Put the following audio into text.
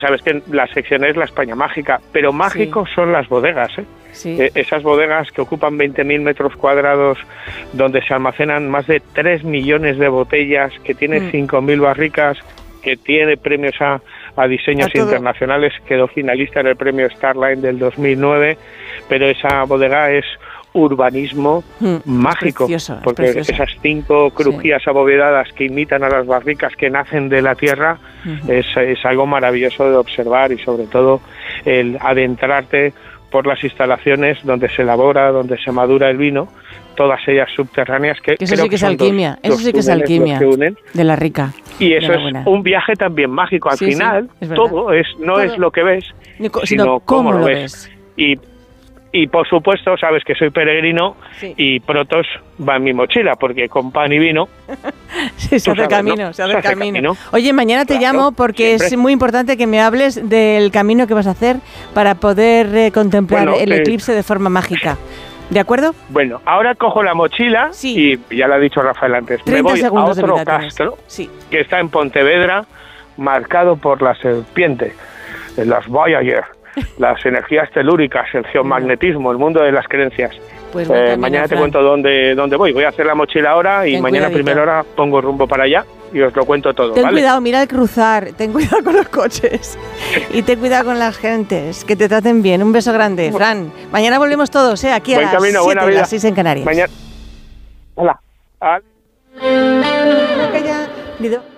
Sabes que la sección es la España mágica, pero mágicos son las bodegas, ¿eh? Sí. Esas bodegas que ocupan 20.000 metros cuadrados, donde se almacenan más de 3 millones de botellas, que tiene 5.000 barricas, que tiene premios a diseños internacionales, quedó finalista en el premio Starline del 2009, pero esa bodega es urbanismo mágico, porque esas 5 crujías abovedadas que imitan a las barricas que nacen de la tierra es algo maravilloso de observar, y sobre todo el adentrarte por las instalaciones donde se elabora, donde se madura el vino, todas ellas subterráneas, que eso sí que es alquimia, eso sí que es alquimia de la rica. Y eso es un viaje también mágico. Al final, todo es lo que ves, sino cómo lo ves. Y por supuesto, sabes que soy peregrino y Protos va en mi mochila, porque con pan y vino... se hace camino. Oye, mañana te llamo porque es muy importante que me hables del camino que vas a hacer para poder contemplar el eclipse de forma mágica. ¿De acuerdo? Bueno, ahora cojo la mochila y ya lo ha dicho Rafael antes, me voy a otro castro que está en Pontevedra, marcado por la serpiente, las Voyager, las energías telúricas, el geomagnetismo, el mundo de las creencias. Pues mañana te cuento dónde voy. Voy a hacer la mochila ahora y mañana a primera hora pongo rumbo para allá y os lo cuento todo. Ten cuidado, mira al cruzar, ten cuidado con los coches y ten cuidado con las gentes, que te traten bien. Un beso grande, Fran. Mañana volvemos todos, aquí a las 7, a las 6 en Canarias. Mañana. Hola.